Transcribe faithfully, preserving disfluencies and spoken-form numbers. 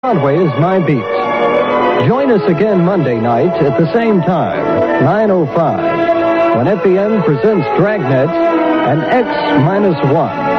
Broadway's My Beats. Join us again Monday night at the same time, nine oh five, when F E M presents Dragnet and X minus one.